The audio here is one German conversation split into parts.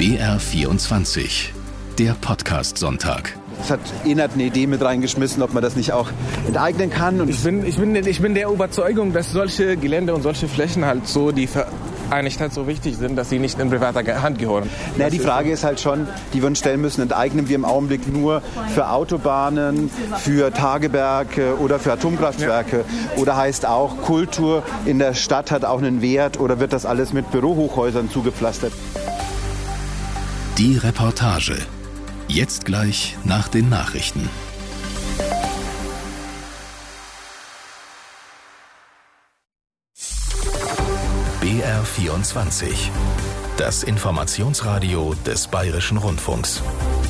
BR24, der Podcast-Sonntag. Es hat Enert eine Idee mit reingeschmissen, ob man das nicht auch enteignen kann. Und ich bin der Überzeugung, dass solche Gelände und solche Flächen halt so die für eine Stadt so wichtig sind, dass sie nicht in privater Hand gehören. Die Frage ist halt schon, die wir uns stellen müssen, enteignen wir im Augenblick nur für Autobahnen, für Tagewerke oder für Atomkraftwerke? Ja. Oder heißt auch, Kultur in der Stadt hat auch einen Wert, oder wird das alles mit Bürohochhäusern zugepflastert? Die Reportage. Jetzt gleich nach den Nachrichten. BR24. Das Informationsradio des Bayerischen Rundfunks.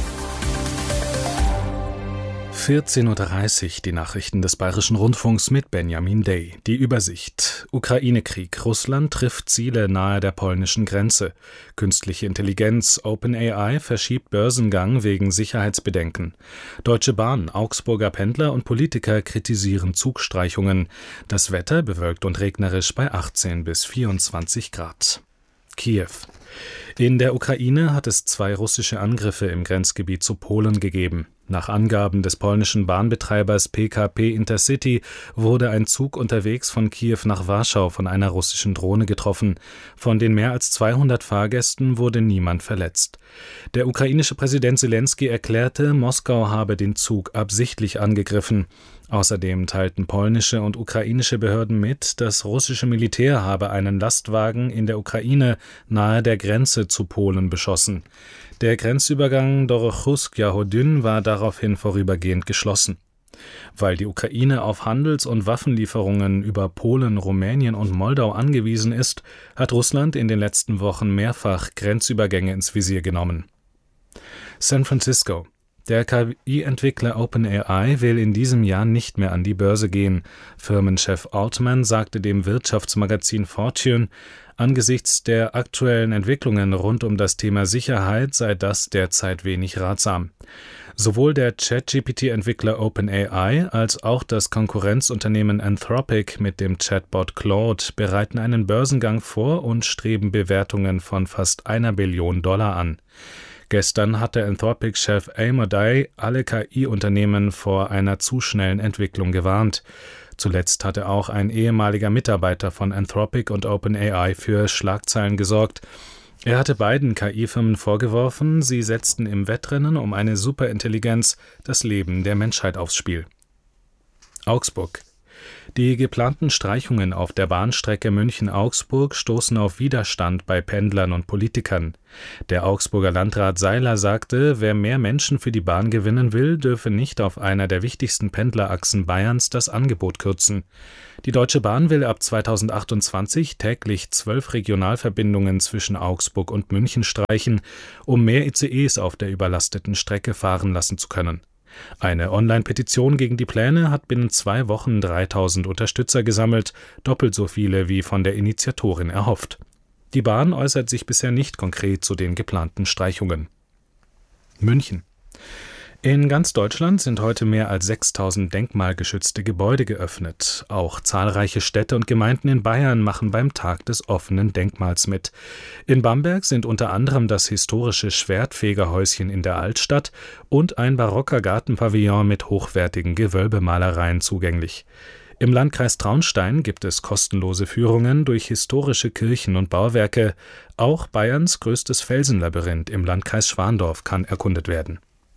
14:30 Uhr, die Nachrichten des Bayerischen Rundfunks mit Benjamin Day. Die Übersicht. Ukraine-Krieg. Russland trifft Ziele nahe der polnischen Grenze. Künstliche Intelligenz. OpenAI verschiebt Börsengang wegen Sicherheitsbedenken. Deutsche Bahn. Augsburger Pendler und Politiker kritisieren Zugstreichungen. Das Wetter bewölkt und regnerisch bei 18 bis 24 Grad. Kiew. In der Ukraine hat es 2 russische Angriffe im Grenzgebiet zu Polen gegeben. Nach Angaben des polnischen Bahnbetreibers PKP Intercity wurde ein Zug unterwegs von Kiew nach Warschau von einer russischen Drohne getroffen. Von den mehr als 200 Fahrgästen wurde niemand verletzt. Der ukrainische Präsident Selenskyj erklärte, Moskau habe den Zug absichtlich angegriffen. Außerdem teilten polnische und ukrainische Behörden mit, das russische Militär habe einen Lastwagen in der Ukraine nahe der Grenze zu Polen beschossen. Der Grenzübergang Dorochusk-Jahodyn war daraufhin vorübergehend geschlossen. Weil die Ukraine auf Handels- und Waffenlieferungen über Polen, Rumänien und Moldau angewiesen ist, hat Russland in den letzten Wochen mehrfach Grenzübergänge ins Visier genommen. San Francisco. Der KI-Entwickler OpenAI will in diesem Jahr nicht mehr an die Börse gehen. Firmenchef Altman sagte dem Wirtschaftsmagazin Fortune, angesichts der aktuellen Entwicklungen rund um das Thema Sicherheit sei das derzeit wenig ratsam. Sowohl der ChatGPT-Entwickler OpenAI als auch das Konkurrenzunternehmen Anthropic mit dem Chatbot Claude bereiten einen Börsengang vor und streben Bewertungen von fast $1 Billion an. Gestern hatte Anthropic-Chef Amodei alle KI-Unternehmen vor einer zu schnellen Entwicklung gewarnt. Zuletzt hatte auch ein ehemaliger Mitarbeiter von Anthropic und OpenAI für Schlagzeilen gesorgt. Er hatte beiden KI-Firmen vorgeworfen, sie setzten im Wettrennen um eine Superintelligenz das Leben der Menschheit aufs Spiel. Augsburg. Die geplanten Streichungen auf der Bahnstrecke München-Augsburg stoßen auf Widerstand bei Pendlern und Politikern. Der Augsburger Landrat Seiler sagte, wer mehr Menschen für die Bahn gewinnen will, dürfe nicht auf einer der wichtigsten Pendlerachsen Bayerns das Angebot kürzen. Die Deutsche Bahn will ab 2028 täglich 12 Regionalverbindungen zwischen Augsburg und München streichen, um mehr ICEs auf der überlasteten Strecke fahren lassen zu können. Eine Online-Petition gegen die Pläne hat binnen 2 Wochen 3000 Unterstützer gesammelt, doppelt so viele wie von der Initiatorin erhofft. Die Bahn äußert sich bisher nicht konkret zu den geplanten Streichungen. München. In ganz Deutschland sind heute mehr als 6000 denkmalgeschützte Gebäude geöffnet. Auch zahlreiche Städte und Gemeinden in Bayern machen beim Tag des offenen Denkmals mit. In Bamberg sind unter anderem das historische Schwertfegerhäuschen in der Altstadt und ein barocker Gartenpavillon mit hochwertigen Gewölbemalereien zugänglich. Im Landkreis Traunstein gibt es kostenlose Führungen durch historische Kirchen und Bauwerke. Auch Bayerns größtes Felsenlabyrinth im Landkreis Schwandorf kann erkundet werden.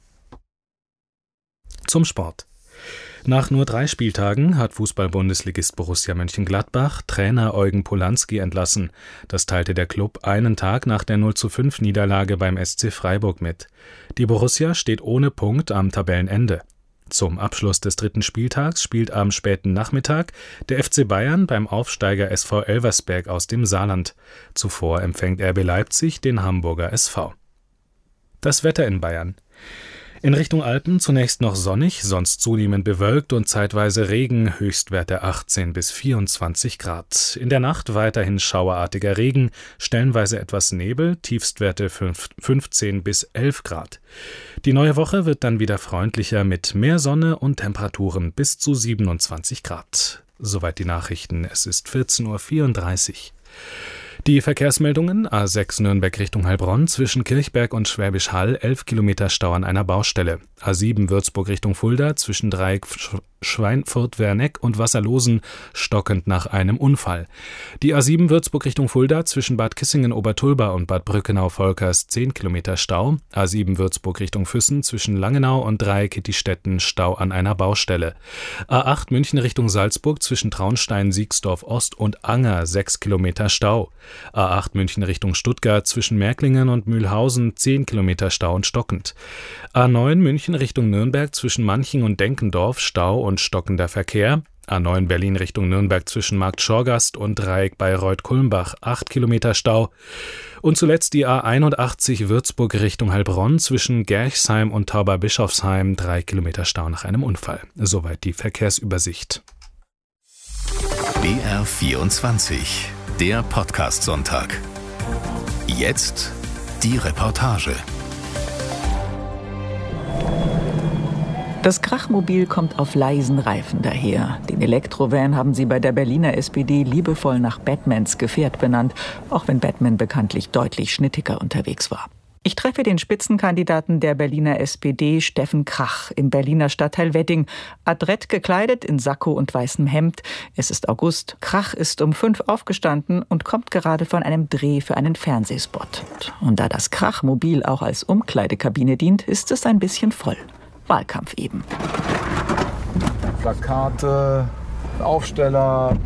Zum Sport. Nach nur 3 Spieltagen hat Fußball-Bundesligist Borussia Mönchengladbach Trainer Eugen Polanski entlassen. Das teilte der Klub einen Tag nach der 0:5-Niederlage beim SC Freiburg mit. Die Borussia steht ohne Punkt am Tabellenende. Zum Abschluss des 3. Spieltags spielt am späten Nachmittag der FC Bayern beim Aufsteiger SV Elversberg aus dem Saarland. Zuvor empfängt RB Leipzig den Hamburger SV. Das Wetter in Bayern. In Richtung Alpen zunächst noch sonnig, sonst zunehmend bewölkt und zeitweise Regen, Höchstwerte 18 bis 24 Grad. In der Nacht weiterhin schauerartiger Regen, stellenweise etwas Nebel, Tiefstwerte 15 bis 11 Grad. Die neue Woche wird dann wieder freundlicher mit mehr Sonne und Temperaturen bis zu 27 Grad. Soweit die Nachrichten, es ist 14:34 Uhr. Die Verkehrsmeldungen: A6 Nürnberg Richtung Heilbronn, zwischen Kirchberg und Schwäbisch Hall 11 Kilometer Stau an einer Baustelle. A7 Würzburg Richtung Fulda, zwischen Dreieck Schweinfurt-Werneck und Wasserlosen stockend nach einem Unfall. Die A7 Würzburg Richtung Fulda, zwischen Bad Kissingen-Obertulba und Bad Brückenau-Volkers 10 Kilometer Stau. A7 Würzburg Richtung Füssen, zwischen Langenau und Dreieck-Kittistetten Stau an einer Baustelle. A8 München Richtung Salzburg, zwischen Traunstein, Siegsdorf Ost und Anger 6 Kilometer Stau. A8 München Richtung Stuttgart, zwischen Märklingen und Mühlhausen 10 Kilometer Stau und stockend. A9 München Richtung Nürnberg, zwischen Manching und Denkendorf Stau und stockender Verkehr. A9 Berlin Richtung Nürnberg, zwischen Markt Schorgast und Dreieck Bayreuth-Kulmbach 8 Kilometer Stau. Und zuletzt die A81 Würzburg Richtung Heilbronn, zwischen Gerchsheim und Tauberbischofsheim 3 Kilometer Stau nach einem Unfall. Soweit die Verkehrsübersicht. BR24, der Podcast-Sonntag. Jetzt die Reportage. Das Krachmobil kommt auf leisen Reifen daher. Den Elektrovan haben sie bei der Berliner SPD liebevoll nach Batmans Gefährt benannt, auch wenn Batman bekanntlich deutlich schnittiger unterwegs war. Ich treffe den Spitzenkandidaten der Berliner SPD, Steffen Krach, im Berliner Stadtteil Wedding. Adrett gekleidet in Sakko und weißem Hemd. Es ist August. Krach ist um 5 aufgestanden und kommt gerade von einem Dreh für einen Fernsehspot. Und da das Krachmobil auch als Umkleidekabine dient, ist es ein bisschen voll. Wahlkampf eben. Plakate, Aufsteller,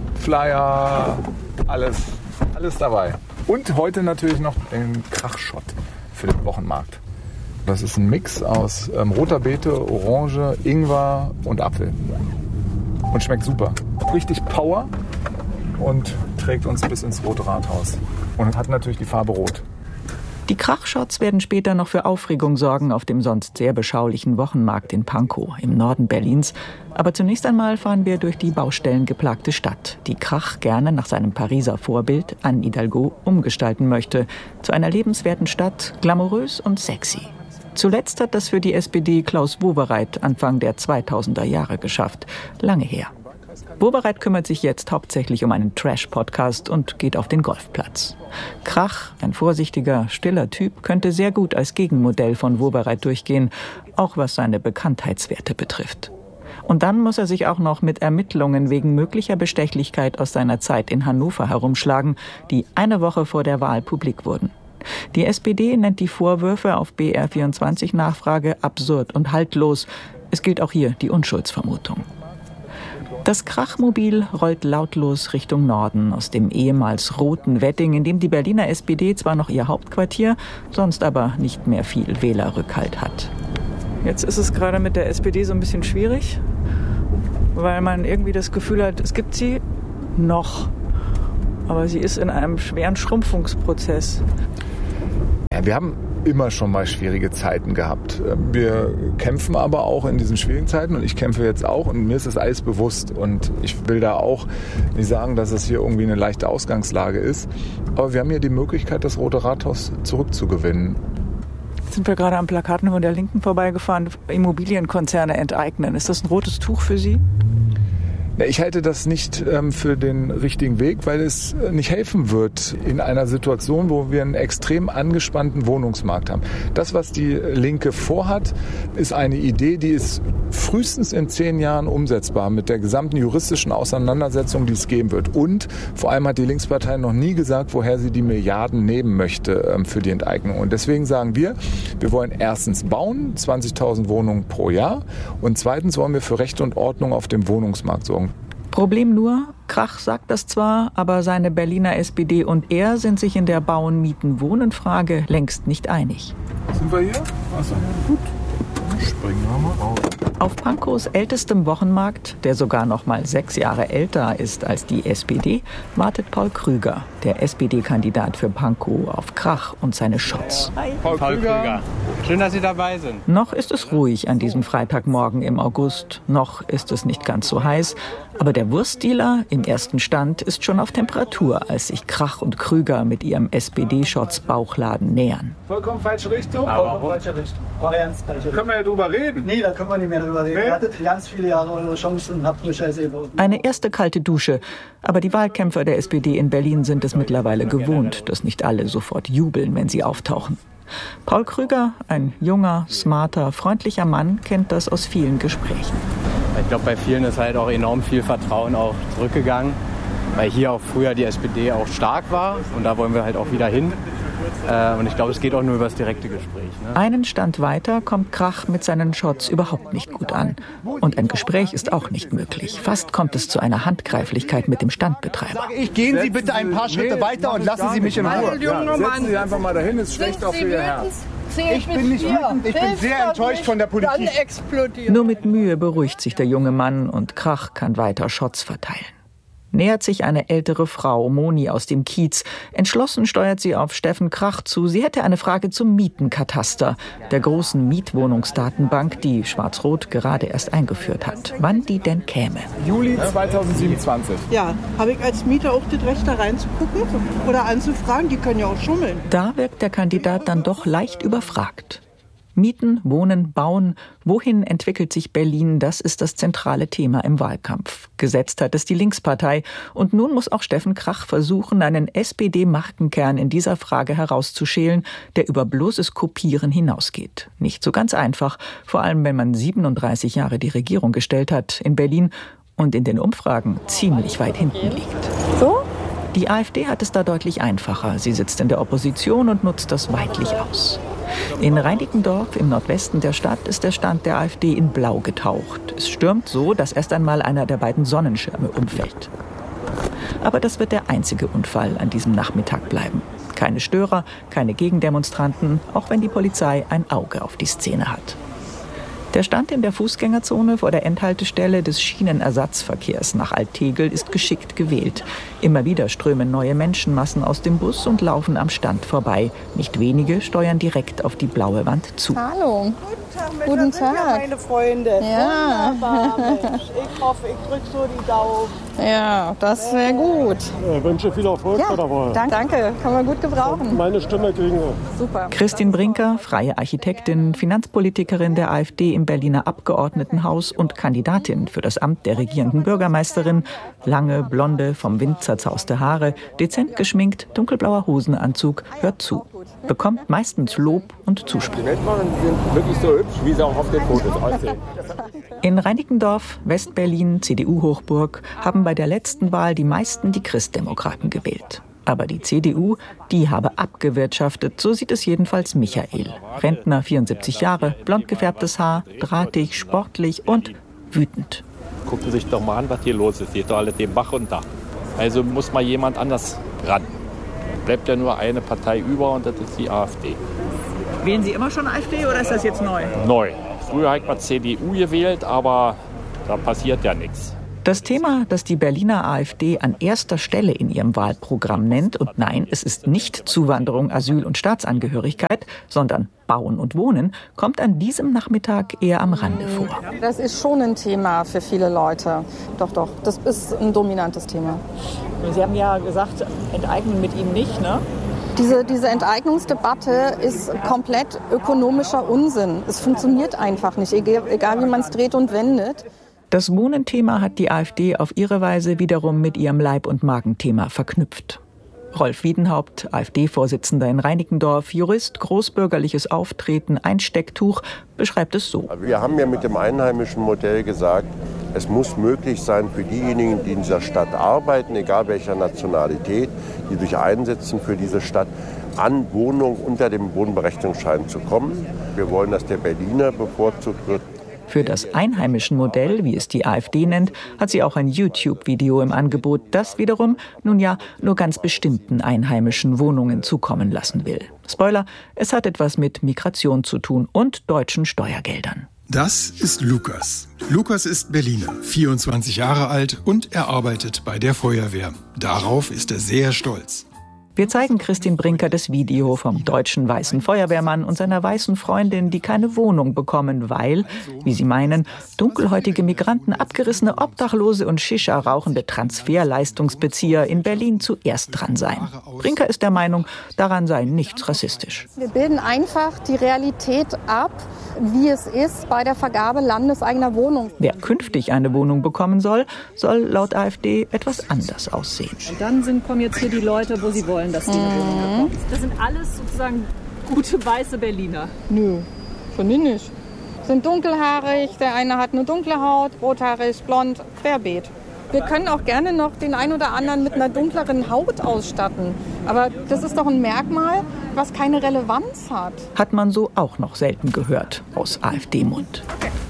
Flyer, alles dabei. Und heute natürlich noch den Krachshot für den Wochenmarkt. Das ist ein Mix aus roter Beete, Orange, Ingwer und Apfel. Und schmeckt super. Richtig Power und trägt uns bis ins Rote Rathaus. Und hat natürlich die Farbe Rot. Die Krachshots werden später noch für Aufregung sorgen auf dem sonst sehr beschaulichen Wochenmarkt in Pankow im Norden Berlins. Aber zunächst einmal fahren wir durch die baustellengeplagte Stadt, die Krach gerne nach seinem Pariser Vorbild Anne Hidalgo umgestalten möchte. Zu einer lebenswerten Stadt, glamourös und sexy. Zuletzt hat das für die SPD Klaus Wowereit Anfang der 2000er Jahre geschafft. Lange her. Wowereit kümmert sich jetzt hauptsächlich um einen Trash-Podcast und geht auf den Golfplatz. Krach, ein vorsichtiger, stiller Typ, könnte sehr gut als Gegenmodell von Wowereit durchgehen, auch was seine Bekanntheitswerte betrifft. Und dann muss er sich auch noch mit Ermittlungen wegen möglicher Bestechlichkeit aus seiner Zeit in Hannover herumschlagen, die eine Woche vor der Wahl publik wurden. Die SPD nennt die Vorwürfe auf BR24 Nachfrage absurd und haltlos. Es gilt auch hier die Unschuldsvermutung. Das Krachmobil rollt lautlos Richtung Norden aus dem ehemals roten Wedding, in dem die Berliner SPD zwar noch ihr Hauptquartier, sonst aber nicht mehr viel Wählerrückhalt hat. Jetzt ist es gerade mit der SPD so ein bisschen schwierig, weil man irgendwie das Gefühl hat, es gibt sie noch, aber sie ist in einem schweren Schrumpfungsprozess. Ja, wir haben immer schon mal schwierige Zeiten gehabt. Wir kämpfen aber auch in diesen schwierigen Zeiten und ich kämpfe jetzt auch und mir ist das alles bewusst und ich will da auch nicht sagen, dass es hier irgendwie eine leichte Ausgangslage ist, aber wir haben hier die Möglichkeit, das Rote Rathaus zurückzugewinnen. Jetzt sind wir gerade am Plakaten von der Linken vorbeigefahren, Immobilienkonzerne enteignen. Ist das ein rotes Tuch für Sie? Ich halte das nicht für den richtigen Weg, weil es nicht helfen wird in einer Situation, wo wir einen extrem angespannten Wohnungsmarkt haben. Das, was die Linke vorhat, ist eine Idee, die ist frühestens in 10 Jahren umsetzbar mit der gesamten juristischen Auseinandersetzung, die es geben wird. Und vor allem hat die Linkspartei noch nie gesagt, woher sie die Milliarden nehmen möchte für die Enteignung. Und deswegen sagen wir wollen erstens bauen, 20.000 Wohnungen pro Jahr. Und zweitens wollen wir für Recht und Ordnung auf dem Wohnungsmarkt sorgen. Problem nur, Krach sagt das zwar, aber seine Berliner SPD und er sind sich in der Bauen-Mieten-Wohnen-Frage längst nicht einig. Sind wir hier? Achso, gut. Dann springen wir mal raus. Auf Pankows ältestem Wochenmarkt, der sogar noch mal 6 Jahre älter ist als die SPD, wartet Paul Krüger, der SPD-Kandidat für Pankow, auf Krach und seine Shots. Paul Krüger. Schön, dass Sie dabei sind. Noch ist es ruhig an diesem Freitagmorgen im August. Noch ist es nicht ganz so heiß. Aber der Wurstdealer im ersten Stand ist schon auf Temperatur, als sich Krach und Krüger mit ihrem SPD-Shots-Bauchladen nähern. Vollkommen falsche Richtung? Vollkommen falsche Richtung. Können wir ja drüber reden? Nee, da können wir nicht mehr drüber reden. Ihr hattet ganz viele Jahre eure Chancen und habt nur Scheiße geboten. Eine erste kalte Dusche. Aber die Wahlkämpfer der SPD in Berlin sind es mittlerweile gewohnt, dass nicht alle sofort jubeln, wenn sie auftauchen. Paul Krüger, ein junger, smarter, freundlicher Mann, kennt das aus vielen Gesprächen. Ich glaube, bei vielen ist halt auch enorm viel Vertrauen auch zurückgegangen, weil hier auch früher die SPD auch stark war und da wollen wir halt auch wieder hin. Und ich glaube, es geht auch nur über das direkte Gespräch. Ne? Einen Stand weiter kommt Krach mit seinen Shots überhaupt nicht gut an. Und ein Gespräch ist auch nicht möglich. Fast kommt es zu einer Handgreiflichkeit mit dem Standbetreiber. Gehen Sie bitte ein paar Schritte weiter und lassen Sie mich in Ruhe. Setzen Sie einfach mal dahin, ist schlecht auch für Ihr Herz. Ich bin nicht wütend, ich bin sehr enttäuscht von der Politik. Nur mit Mühe beruhigt sich der junge Mann und Krach kann weiter Shots verteilen. Nähert sich eine ältere Frau, Moni aus dem Kiez. Entschlossen steuert sie auf Steffen Krach zu. Sie hätte eine Frage zum Mietenkataster, der großen Mietwohnungsdatenbank, die Schwarz-Rot gerade erst eingeführt hat. Wann die denn käme? Juli 2027. Ja, habe ich als Mieter auch das Recht, da reinzugucken oder anzufragen? Die können ja auch schummeln. Da wirkt der Kandidat dann doch leicht überfragt. Mieten, Wohnen, Bauen. Wohin entwickelt sich Berlin? Das ist das zentrale Thema im Wahlkampf. Gesetzt hat es die Linkspartei. Und nun muss auch Steffen Krach versuchen, einen SPD-Markenkern in dieser Frage herauszuschälen, der über bloßes Kopieren hinausgeht. Nicht so ganz einfach, vor allem wenn man 37 Jahre die Regierung gestellt hat in Berlin und in den Umfragen ziemlich weit hinten liegt. So? Die AfD hat es da deutlich einfacher. Sie sitzt in der Opposition und nutzt das weidlich aus. In Reinickendorf im Nordwesten der Stadt ist der Stand der AfD in Blau getaucht. Es stürmt so, dass erst einmal einer der beiden Sonnenschirme umfällt. Aber das wird der einzige Unfall an diesem Nachmittag bleiben. Keine Störer, keine Gegendemonstranten, auch wenn die Polizei ein Auge auf die Szene hat. Der Stand in der Fußgängerzone vor der Endhaltestelle des Schienenersatzverkehrs nach Alt-Tegel ist geschickt gewählt. Immer wieder strömen neue Menschenmassen aus dem Bus und laufen am Stand vorbei. Nicht wenige steuern direkt auf die blaue Wand zu. Hallo. Guten Tag. Meine Freunde. Ja. Ich hoffe, ich drücke so die Daumen. Ja, das wäre gut. Ich wünsche viel Erfolg bei der Wahl. Danke, kann man gut gebrauchen. Meine Stimme kriegen wir. Super. Christine Brinker, freie Architektin, Finanzpolitikerin der AfD im Berliner Abgeordnetenhaus und Kandidatin für das Amt der regierenden Bürgermeisterin. Lange, blonde, vom Wind zerzauste Haare, dezent geschminkt, dunkelblauer Hosenanzug, hört zu. Bekommt meistens Lob und Zuspruch. Die Weltmachen sind wirklich so hübsch, wie sie auch auf den Fotos aussehen. In Reinickendorf, West-Berlin, CDU-Hochburg, haben bei der letzten Wahl die meisten die Christdemokraten gewählt. Aber die CDU, die habe abgewirtschaftet, so sieht es jedenfalls Michael. Rentner, 74 Jahre, blond gefärbtes Haar, drahtig, sportlich und wütend. Gucken Sie sich doch mal an, was hier los ist. Geht doch alles den Bach runter. Also muss mal jemand anders ran. Bleibt ja nur eine Partei über und das ist die AfD. Wählen Sie immer schon AfD oder ist das jetzt neu? Neu. Früher hat man CDU gewählt, aber da passiert ja nichts. Das Thema, das die Berliner AfD an erster Stelle in ihrem Wahlprogramm nennt, und nein, es ist nicht Zuwanderung, Asyl und Staatsangehörigkeit, sondern Bauen und Wohnen, kommt an diesem Nachmittag eher am Rande vor. Das ist schon ein Thema für viele Leute. Doch, das ist ein dominantes Thema. Sie haben ja gesagt, enteignen mit ihm nicht, ne? Diese Enteignungsdebatte ist komplett ökonomischer Unsinn. Es funktioniert einfach nicht, egal wie man es dreht und wendet. Das Wohnenthema hat die AfD auf ihre Weise wiederum mit ihrem Leib- und Magenthema verknüpft. Rolf Wiedenhaupt, AfD-Vorsitzender in Reinickendorf, Jurist, großbürgerliches Auftreten, Einstecktuch, beschreibt es so. Wir haben ja mit dem einheimischen Modell gesagt, es muss möglich sein für diejenigen, die in dieser Stadt arbeiten, egal welcher Nationalität, die sich einsetzen für diese Stadt, an Wohnungen unter dem Wohnberechtigungsschein zu kommen. Wir wollen, dass der Berliner bevorzugt wird. Für das einheimischen Modell, wie es die AfD nennt, hat sie auch ein YouTube-Video im Angebot, das wiederum, nun ja, nur ganz bestimmten einheimischen Wohnungen zukommen lassen will. Spoiler, es hat etwas mit Migration zu tun und deutschen Steuergeldern. Das ist Lukas. Lukas ist Berliner, 24 Jahre alt und er arbeitet bei der Feuerwehr. Darauf ist er sehr stolz. Wir zeigen Christine Brinker das Video vom deutschen weißen Feuerwehrmann und seiner weißen Freundin, die keine Wohnung bekommen, weil, wie sie meinen, dunkelhäutige Migranten, abgerissene Obdachlose und Shisha rauchende Transferleistungsbezieher in Berlin zuerst dran seien. Brinker ist der Meinung, daran sei nichts rassistisch. Wir bilden einfach die Realität ab, wie es ist bei der Vergabe landeseigener Wohnungen. Wer künftig eine Wohnung bekommen soll laut AfD etwas anders aussehen. Und dann kommen jetzt hier die Leute, wo sie wollen, dass die eine Wohnung bekommen. Das sind alles sozusagen gute weiße Berliner. Nö, finde ich nicht. Sind dunkelhaarig, der eine hat eine dunkle Haut, rothaarig, blond, querbeet. Wir können auch gerne noch den einen oder anderen mit einer dunkleren Haut ausstatten. Aber das ist doch ein Merkmal, was keine Relevanz hat. Hat man so auch noch selten gehört aus AfD-Mund.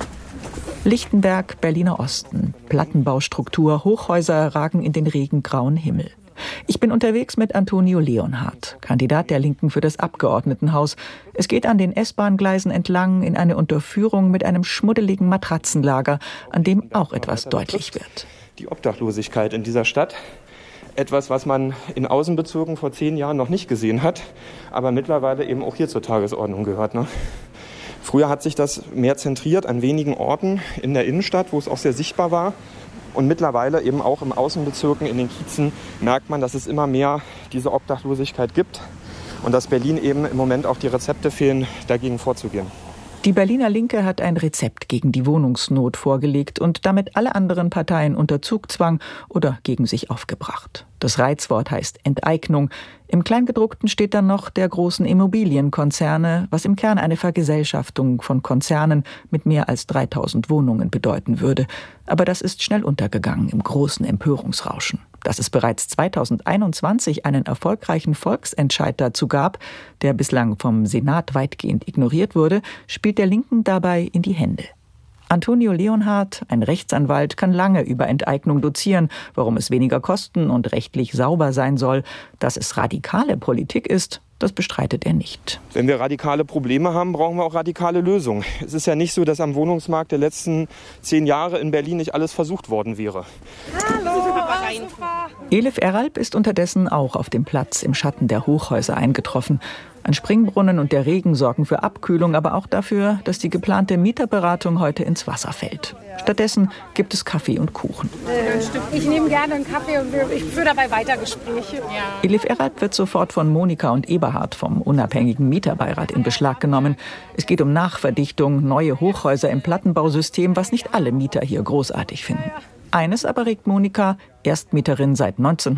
Lichtenberg, Berliner Osten. Plattenbaustruktur, Hochhäuser ragen in den regengrauen Himmel. Ich bin unterwegs mit Antonio Leonhardt, Kandidat der Linken für das Abgeordnetenhaus. Es geht an den S-Bahn-Gleisen entlang in eine Unterführung mit einem schmuddeligen Matratzenlager, an dem auch etwas deutlich wird. Die Obdachlosigkeit in dieser Stadt. Etwas, was man in Außenbezirken vor 10 Jahren noch nicht gesehen hat, aber mittlerweile eben auch hier zur Tagesordnung gehört. Ne? Früher hat sich das mehr zentriert an wenigen Orten in der Innenstadt, wo es auch sehr sichtbar war. Und mittlerweile eben auch im Außenbezirken, in den Kiezen, merkt man, dass es immer mehr diese Obdachlosigkeit gibt und dass Berlin eben im Moment auch die Rezepte fehlen, dagegen vorzugehen. Die Berliner Linke hat ein Rezept gegen die Wohnungsnot vorgelegt und damit alle anderen Parteien unter Zugzwang oder gegen sich aufgebracht. Das Reizwort heißt Enteignung. Im Kleingedruckten steht dann noch der großen Immobilienkonzerne, was im Kern eine Vergesellschaftung von Konzernen mit mehr als 3000 Wohnungen bedeuten würde. Aber das ist schnell untergegangen im großen Empörungsrauschen. Dass es bereits 2021 einen erfolgreichen Volksentscheid dazu gab, der bislang vom Senat weitgehend ignoriert wurde, spielt der Linken dabei in die Hände. Antonio Leonhardt, ein Rechtsanwalt, kann lange über Enteignung dozieren, warum es weniger kosten und rechtlich sauber sein soll. Dass es radikale Politik ist, das bestreitet er nicht. Wenn wir radikale Probleme haben, brauchen wir auch radikale Lösungen. Es ist ja nicht so, dass am Wohnungsmarkt der letzten 10 Jahre in Berlin nicht alles versucht worden wäre. Hallo, Elif Eralp ist unterdessen auch auf dem Platz im Schatten der Hochhäuser eingetroffen. Ein Springbrunnen und der Regen sorgen für Abkühlung, aber auch dafür, dass die geplante Mieterberatung heute ins Wasser fällt. Stattdessen gibt es Kaffee und Kuchen. Ich nehme gerne einen Kaffee und ich führe dabei weiter Gespräche. Ja. Elif Eralp wird sofort von Monika und Eberhard vom unabhängigen Mieterbeirat in Beschlag genommen. Es geht um Nachverdichtung, neue Hochhäuser im Plattenbausystem, was nicht alle Mieter hier großartig finden. Eines aber regt Monika, Erstmieterin seit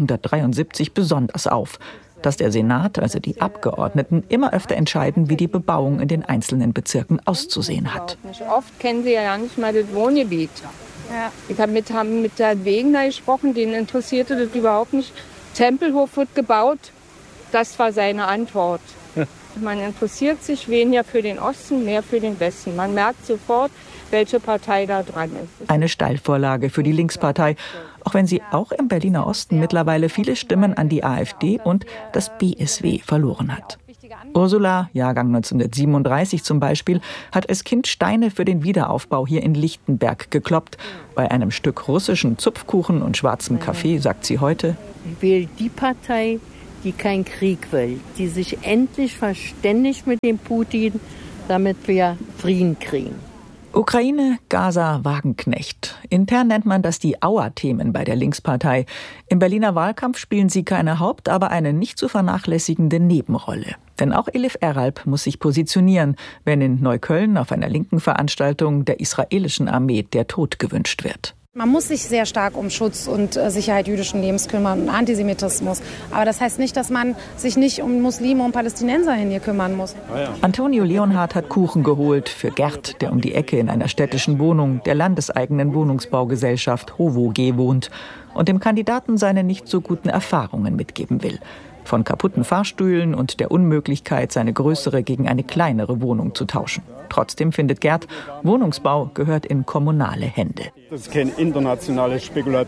1973, besonders auf: dass der Senat, also die Abgeordneten, immer öfter entscheiden, wie die Bebauung in den einzelnen Bezirken auszusehen hat. Oft kennen sie ja nicht mal das Wohngebiet. Ja. Ich habe mit der Wegener gesprochen, den interessierte das überhaupt nicht. Tempelhof wird gebaut, das war seine Antwort. Man interessiert sich weniger für den Osten, mehr für den Westen. Man merkt sofort, welche Partei da dran ist. Eine Steilvorlage für die Linkspartei, auch wenn sie auch im Berliner Osten mittlerweile viele Stimmen an die AfD und das BSW verloren hat. Ursula, Jahrgang 1937 zum Beispiel, hat als Kind Steine für den Wiederaufbau hier in Lichtenberg gekloppt. Bei einem Stück russischen Zupfkuchen und schwarzem Kaffee sagt sie heute: Ich wähle die Partei, die keinen Krieg will, die sich endlich verständigt mit dem Putin, damit wir Frieden kriegen. Ukraine, Gaza, Wagenknecht. Intern nennt man das die Auer-Themen bei der Linkspartei. Im Berliner Wahlkampf spielen sie keine Haupt-, aber eine nicht zu vernachlässigende Nebenrolle. Denn auch Elif Eralp muss sich positionieren, wenn in Neukölln auf einer linken Veranstaltung der israelischen Armee der Tod gewünscht wird. Man muss sich sehr stark um Schutz und Sicherheit jüdischen Lebens kümmern und Antisemitismus. Aber das heißt nicht, dass man sich nicht um Muslime und Palästinenser hier kümmern muss. Antonio Leonhardt hat Kuchen geholt für Gerd, der um die Ecke in einer städtischen Wohnung der landeseigenen Wohnungsbaugesellschaft HOVOG wohnt und dem Kandidaten seine nicht so guten Erfahrungen mitgeben will. Von kaputten Fahrstühlen und der Unmöglichkeit, seine größere gegen eine kleinere Wohnung zu tauschen. Trotzdem findet Gerd, Wohnungsbau gehört in kommunale Hände. Das ist kein internationales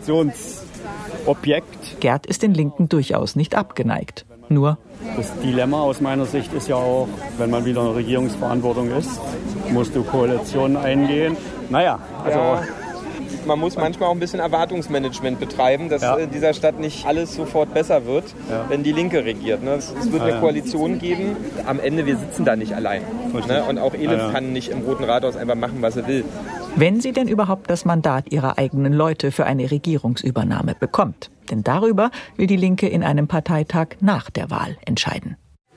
Spekulationsobjekt. Gerd ist den Linken durchaus nicht abgeneigt. Nur: Das Dilemma aus meiner Sicht ist ja auch, wenn man wieder in Regierungsverantwortung ist, musst du Koalitionen eingehen. Naja, also Man muss manchmal auch ein bisschen Erwartungsmanagement betreiben, dass in dieser Stadt nicht alles sofort besser wird, wenn die Linke regiert. Ne? Es wird eine Koalition geben. Am Ende, wir sitzen da nicht allein. Ne? Und auch Elif kann nicht im Roten Rathaus einfach machen, was er will. Wenn sie denn überhaupt das Mandat ihrer eigenen Leute für eine Regierungsübernahme bekommt. Denn darüber will die Linke in einem Parteitag nach der Wahl entscheiden.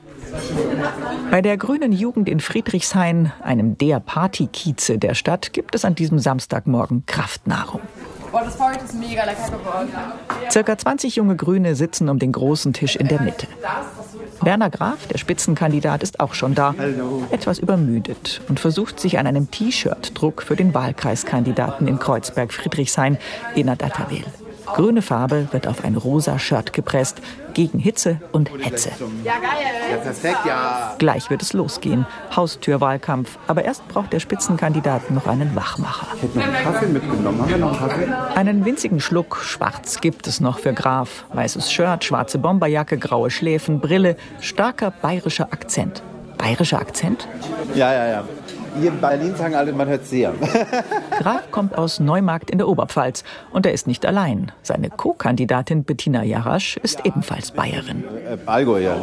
Bei der Grünen Jugend in Friedrichshain, einem der Partykieze der Stadt, gibt es an diesem Samstagmorgen Kraftnahrung. Boah, das heute ist mega lecker geworden. Circa 20 junge Grüne sitzen um den großen Tisch in der Mitte. Werner Graf, der Spitzenkandidat, ist auch schon da, etwas übermüdet und versucht sich an einem T-Shirt-Druck für den Wahlkreiskandidaten in Kreuzberg-Friedrichshain, Enad Atterwehl. Grüne Farbe wird auf ein rosa Shirt gepresst, gegen Hitze und Hetze. Ja, geil. Ja, perfekt, ja. Gleich wird es losgehen. Haustürwahlkampf. Aber erst braucht der Spitzenkandidat noch einen Wachmacher. Ich hätte noch einen Kaffee mitgenommen. Haben wir noch einen Kaffee? Einen winzigen Schluck Schwarz gibt es noch für Graf. Weißes Shirt, schwarze Bomberjacke, graue Schläfen, Brille, starker bayerischer Akzent. Bayerischer Akzent? Ja. Hier in Berlin sagen alle, man hört sehr. Graf kommt aus Neumarkt in der Oberpfalz und er ist nicht allein. Seine Co-Kandidatin Bettina Jarasch ist ebenfalls Bayerin. Allgäu, ja.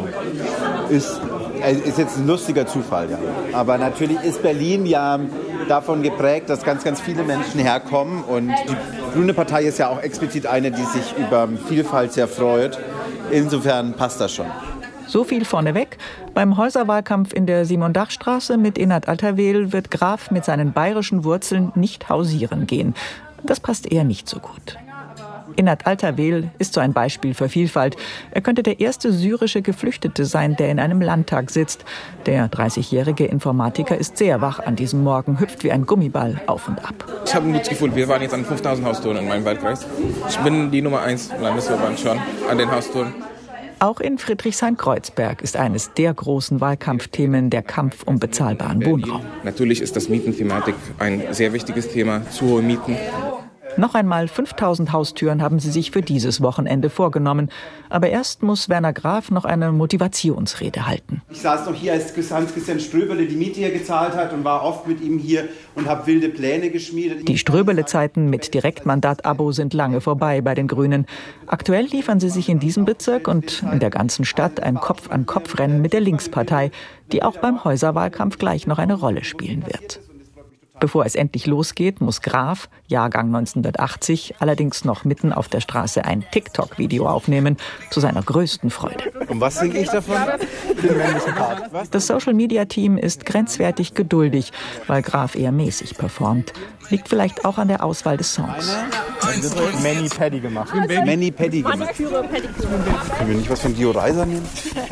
Ist jetzt ein lustiger Zufall, ja. Aber natürlich ist Berlin ja davon geprägt, dass ganz, ganz viele Menschen herkommen. Und die Grüne Partei ist ja auch explizit eine, die sich über Vielfalt sehr freut. Insofern passt das schon. So viel vorneweg. Beim Häuserwahlkampf in der Simon-Dach-Straße mit Enad Atterwehl wird Graf mit seinen bayerischen Wurzeln nicht hausieren gehen. Das passt eher nicht so gut. Enad Atterwehl ist so ein Beispiel für Vielfalt. Er könnte der erste syrische Geflüchtete sein, der in einem Landtag sitzt. Der 30-jährige Informatiker ist sehr wach an diesem Morgen, hüpft wie ein Gummiball auf und ab. Ich habe ein gutes Gefühl. Wir waren jetzt an 5000 Haustouren in meinem Wahlkreis. Ich bin die Nummer 1 im Landesverband schon an den Haustouren. Auch in Friedrichshain-Kreuzberg ist eines der großen Wahlkampfthemen der Kampf um bezahlbaren Wohnraum. Natürlich ist das Mietenthematik ein sehr wichtiges Thema, zu hohe Mieten. Noch einmal 5000 Haustüren haben sie sich für dieses Wochenende vorgenommen. Aber erst muss Werner Graf noch eine Motivationsrede halten. Ich saß noch hier, als Hans-Christian Ströbele die Miete hier gezahlt hat und war oft mit ihm hier und habe wilde Pläne geschmiedet. Die Ströbele-Zeiten mit Direktmandat-Abo sind lange vorbei bei den Grünen. Aktuell liefern sie sich in diesem Bezirk und in der ganzen Stadt ein Kopf-an-Kopf-Rennen mit der Linkspartei, die auch beim Häuserwahlkampf gleich noch eine Rolle spielen wird. Bevor es endlich losgeht, muss Graf, Jahrgang 1980, allerdings noch mitten auf der Straße ein TikTok-Video aufnehmen, zu seiner größten Freude. Und was singe ich davon? Den männlichen Part. Das Social-Media-Team ist grenzwertig geduldig, weil Graf eher mäßig performt. Liegt vielleicht auch an der Auswahl des Songs. Mani-Paddy gemacht. Mani-Paddy gemacht. Können wir nicht was von Dio Reiser nehmen?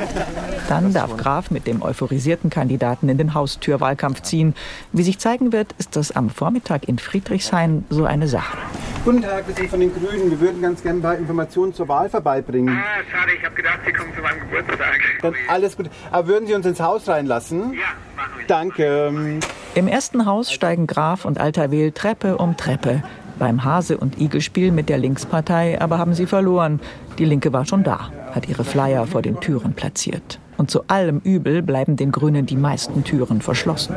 Dann darf Graf mit dem euphorisierten Kandidaten in den Haustürwahlkampf ziehen. Wie sich zeigen wird, ist das am Vormittag in Friedrichshain so eine Sache. Guten Tag, wir sind von den Grünen. Wir würden ganz gerne ein paar Informationen zur Wahl vorbeibringen. Ah, schade, ich habe gedacht, Sie kommen zu meinem Geburtstag. Dann alles gut. Aber würden Sie uns ins Haus reinlassen? Ja, machen wir. Danke. Im ersten Haus steigen Graf und Atterwehl Treppe um Treppe. Beim Hase- und Igel-Spiel mit der Linkspartei aber haben sie verloren. Die Linke war schon da, hat ihre Flyer vor den Türen platziert. Und zu allem Übel bleiben den Grünen die meisten Türen verschlossen.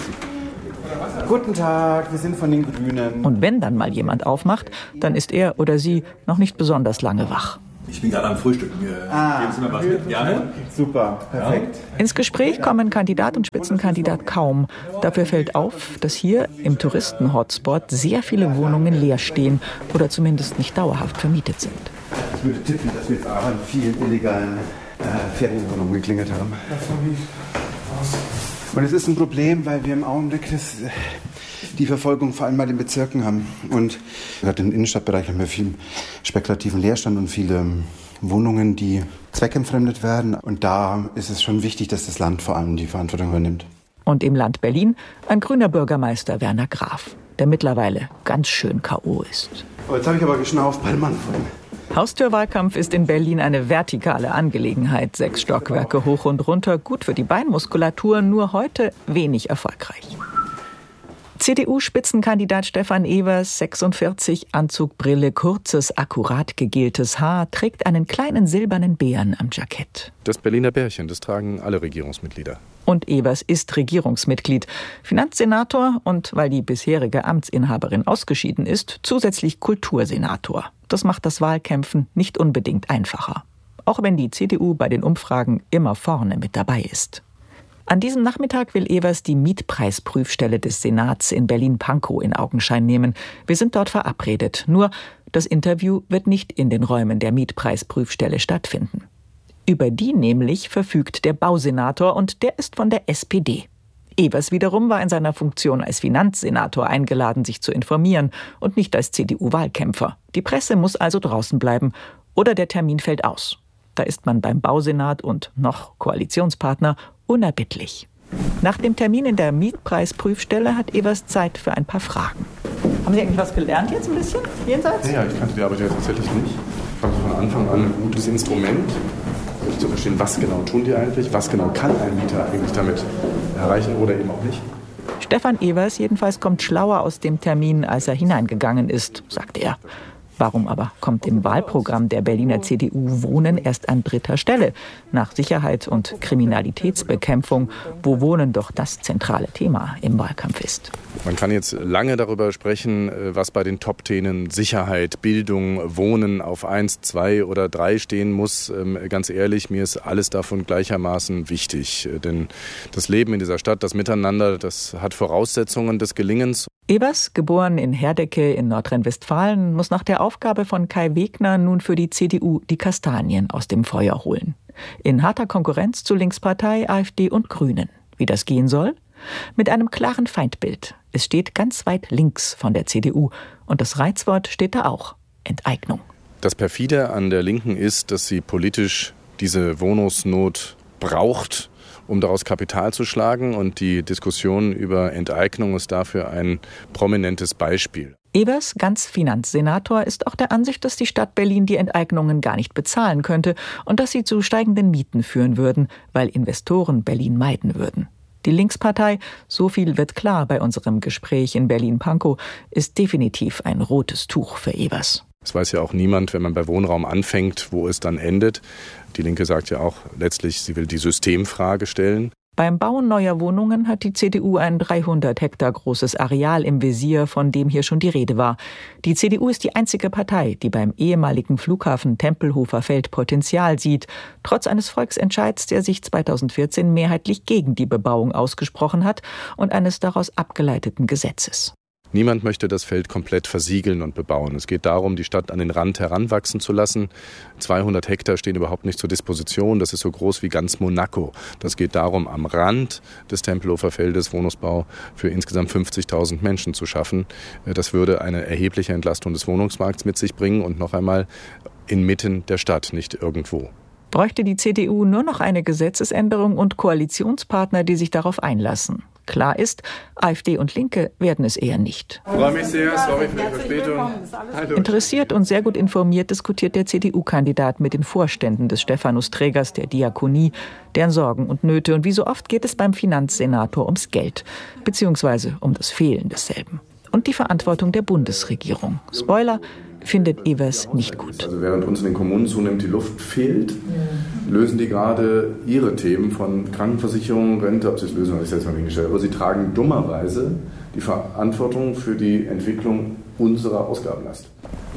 Guten Tag, wir sind von den Grünen. Und wenn dann mal jemand aufmacht, dann ist er oder sie noch nicht besonders lange wach. Ich bin gerade am Frühstücken. Geben Sie mir was mit? Ja, ne? Super, perfekt. Ins Gespräch kommen Kandidat und Spitzenkandidat kaum. Dafür fällt auf, dass hier im Touristen-Hotspot sehr viele Wohnungen leer stehen oder zumindest nicht dauerhaft vermietet sind. Ich würde tippen, dass wir jetzt auch an vielen illegalen Ferienwohnungen geklingelt haben. Und es ist ein Problem, weil wir im Augenblick die Verfolgung vor allem bei den Bezirken haben. Und gerade im Innenstadtbereich haben wir viel spekulativen Leerstand und viele Wohnungen, die zweckentfremdet werden. Und da ist es schon wichtig, dass das Land vor allem die Verantwortung übernimmt. Und im Land Berlin ein grüner Bürgermeister Werner Graf, der mittlerweile ganz schön K.O. ist. Oh, jetzt habe ich aber geschnauft bei dem Mann vorhin. Haustürwahlkampf ist in Berlin eine vertikale Angelegenheit. 6 Stockwerke hoch und runter, gut für die Beinmuskulatur, nur heute wenig erfolgreich. CDU-Spitzenkandidat Stefan Evers, 46, Anzug, Brille, kurzes, akkurat gegeltes Haar, trägt einen kleinen silbernen Bären am Jackett. Das Berliner Bärchen, das tragen alle Regierungsmitglieder. Und Evers ist Regierungsmitglied, Finanzsenator und, weil die bisherige Amtsinhaberin ausgeschieden ist, zusätzlich Kultursenator. Das macht das Wahlkämpfen nicht unbedingt einfacher. Auch wenn die CDU bei den Umfragen immer vorne mit dabei ist. An diesem Nachmittag will Evers die Mietpreisprüfstelle des Senats in Berlin-Pankow in Augenschein nehmen. Wir sind dort verabredet. Nur, das Interview wird nicht in den Räumen der Mietpreisprüfstelle stattfinden. Über die nämlich verfügt der Bausenator und der ist von der SPD. Evers wiederum war in seiner Funktion als Finanzsenator eingeladen, sich zu informieren und nicht als CDU-Wahlkämpfer. Die Presse muss also draußen bleiben oder der Termin fällt aus. Da ist man beim Bausenat und noch Koalitionspartner unerbittlich. Nach dem Termin in der Mietpreisprüfstelle hat Evers Zeit für ein paar Fragen. Haben Sie eigentlich was gelernt jetzt ein bisschen jenseits? Ja, ich kannte die Arbeit ja tatsächlich nicht. Ich fand von Anfang an ein gutes Instrument, um zu verstehen, was genau tun die eigentlich, was genau kann ein Mieter eigentlich damit erreichen oder eben auch nicht. Stefan Evers jedenfalls kommt schlauer aus dem Termin, als er hineingegangen ist, sagt er. Warum aber kommt im Wahlprogramm der Berliner CDU Wohnen erst an 3. Stelle? Nach Sicherheit und Kriminalitätsbekämpfung, wo Wohnen doch das zentrale Thema im Wahlkampf ist. Man kann jetzt lange darüber sprechen, was bei den Top-Themen Sicherheit, Bildung, Wohnen auf 1, 2 oder 3 stehen muss. Ganz ehrlich, mir ist alles davon gleichermaßen wichtig. Denn das Leben in dieser Stadt, das Miteinander, das hat Voraussetzungen des Gelingens. Evers, geboren in Herdecke in Nordrhein-Westfalen, muss nach der Aufgabe von Kai Wegner nun für die CDU die Kastanien aus dem Feuer holen. In harter Konkurrenz zu Linkspartei, AfD und Grünen. Wie das gehen soll? Mit einem klaren Feindbild. Es steht ganz weit links von der CDU. Und das Reizwort steht da auch. Enteignung. Das Perfide an der Linken ist, dass sie politisch diese Wohnungsnot braucht, um daraus Kapital zu schlagen. Und die Diskussion über Enteignung ist dafür ein prominentes Beispiel. Evers, ganz Finanzsenator, ist auch der Ansicht, dass die Stadt Berlin die Enteignungen gar nicht bezahlen könnte und dass sie zu steigenden Mieten führen würden, weil Investoren Berlin meiden würden. Die Linkspartei, so viel wird klar bei unserem Gespräch in Berlin-Pankow, ist definitiv ein rotes Tuch für Evers. Es weiß ja auch niemand, wenn man bei Wohnraum anfängt, wo es dann endet. Die Linke sagt ja auch letztlich, sie will die Systemfrage stellen. Beim Bauen neuer Wohnungen hat die CDU ein 300 Hektar großes Areal im Visier, von dem hier schon die Rede war. Die CDU ist die einzige Partei, die beim ehemaligen Flughafen Tempelhofer Feld Potenzial sieht, trotz eines Volksentscheids, der sich 2014 mehrheitlich gegen die Bebauung ausgesprochen hat und eines daraus abgeleiteten Gesetzes. Niemand möchte das Feld komplett versiegeln und bebauen. Es geht darum, die Stadt an den Rand heranwachsen zu lassen. 200 Hektar stehen überhaupt nicht zur Disposition. Das ist so groß wie ganz Monaco. Das geht darum, am Rand des Tempelhofer Feldes Wohnungsbau für insgesamt 50.000 Menschen zu schaffen. Das würde eine erhebliche Entlastung des Wohnungsmarkts mit sich bringen und noch einmal inmitten der Stadt, nicht irgendwo. Bräuchte die CDU nur noch eine Gesetzesänderung und Koalitionspartner, die sich darauf einlassen. Klar ist, AfD und Linke werden es eher nicht. Ich freue mich sehr, sorry für die Verspätung. Hallo. Interessiert und sehr gut informiert diskutiert der CDU-Kandidat mit den Vorständen des Stephanusträgers, der Diakonie, deren Sorgen und Nöte. Und wie so oft geht es beim Finanzsenator ums Geld, beziehungsweise um das Fehlen desselben. Und die Verantwortung der Bundesregierung. Spoiler, findet Evers nicht gut. Also während uns in den Kommunen zunehmend die Luft fehlt, lösen die gerade ihre Themen von Krankenversicherung, Rente, ob sie es lösen, habe ich selbst mal hingestellt, aber sie tragen dummerweise die Verantwortung für die Entwicklung unserer Ausgabenlast.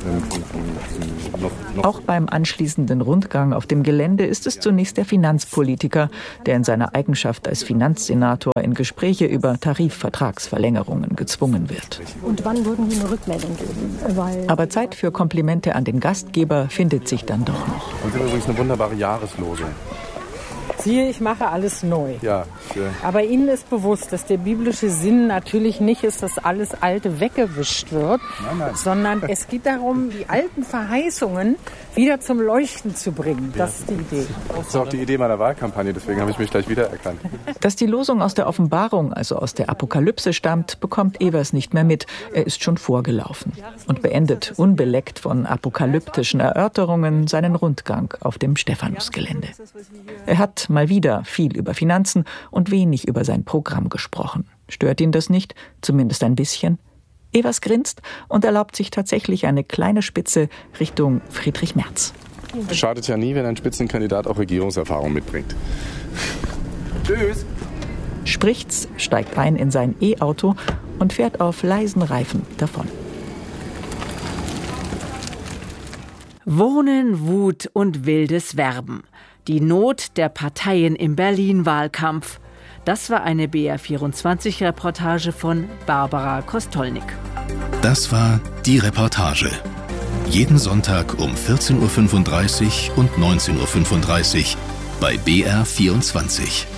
Auch beim anschließenden Rundgang auf dem Gelände ist es zunächst der Finanzpolitiker, der in seiner Eigenschaft als Finanzsenator in Gespräche über Tarifvertragsverlängerungen gezwungen wird. Und wann würden Sie eine Rückmeldung geben? Aber Zeit für Komplimente an den Gastgeber findet sich dann doch noch. Und Sie haben übrigens eine wunderbare Jahreslosung. Siehe, ich mache alles neu. Ja, schön. Aber Ihnen ist bewusst, dass der biblische Sinn natürlich nicht ist, dass alles Alte weggewischt wird, nein. Sondern es geht darum, die alten Verheißungen wieder zum Leuchten zu bringen. Das ist die Idee. Das ist auch die Idee meiner Wahlkampagne, deswegen habe ich mich gleich wiedererkannt. Dass die Losung aus der Offenbarung, also aus der Apokalypse stammt, bekommt Evers nicht mehr mit. Er ist schon vorgelaufen und beendet, unbeleckt von apokalyptischen Erörterungen, seinen Rundgang auf dem Stephanusgelände. Er hat hat mal wieder viel über Finanzen und wenig über sein Programm gesprochen. Stört ihn das nicht? Zumindest ein bisschen? Evers grinst und erlaubt sich tatsächlich eine kleine Spitze Richtung Friedrich Merz. Schadet ja nie, wenn ein Spitzenkandidat auch Regierungserfahrung mitbringt. Tschüss. Spricht's, steigt ein in sein E-Auto und fährt auf leisen Reifen davon. Wohnen, Wut und wildes Werben. Die Not der Parteien im Berlin-Wahlkampf. Das war eine BR24-Reportage von Barbara Kostolnik. Das war die Reportage. Jeden Sonntag um 14.35 Uhr und 19.35 Uhr bei BR24.